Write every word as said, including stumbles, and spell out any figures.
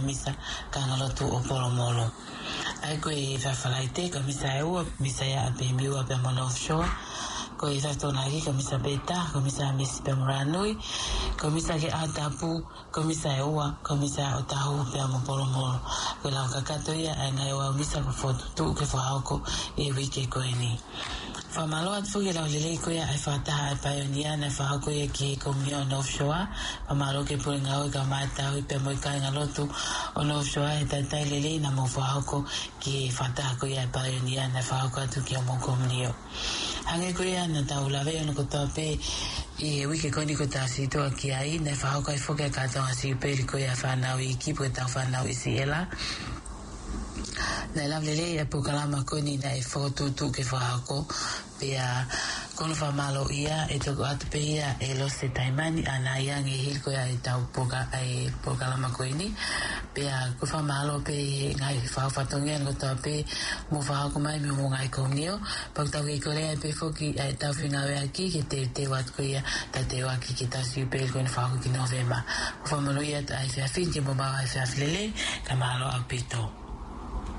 misa kangalotu o polomolo. Ai koe whawhalaite ka misa e ua, misa ia a pe miua pe mo North Shore. Ko i tona ki ko misa beta, ko misa misi pe moranui, ko misa ke atapu, ko misa e ua, ko misa o tahu pe mo polomolo. Ko lau kakato ia ai ngai ua misa ko fotu tu ke whahoko e wike ko e ni. Whamalo at fuki lau lelei ko ia ai whataha ai paionia na whahoko ia ki ko mio North Shore. Whamalo ke puri ngau i ka maitau i pe mo i ka inga lotu o North Shore e taitai lelei na mo whahoko ki whataha ko ia ai paionia na whahoko atu ki o mo komnio. Hange ko ia na tau lawe ono ko tau pe i wike koni ko ta si toa ki ai na whahoko ai fuki a katonga si peri ko ia whanau i kipu e tau whanau i si ela. Na lavlele ia pukalama koni na e whakatutu ke whahako pia kono whamalo ia e toko atu pe ia e lo se taimani ana ia nge hilko ia e tau puka e pukalama koni pia ko whamalo pe ngai whawhatongia ngo tau pe mo whahako mai mi mo ngai komnio pak tau ke korea pe foki e tau whinawe aki ke te te wat ko ia ta te waki ki tau si pe koni whahako ki novema ko whamalo ia ta ai whiawhin ke mo mawa ai whiawhlele ka mahalo au pito.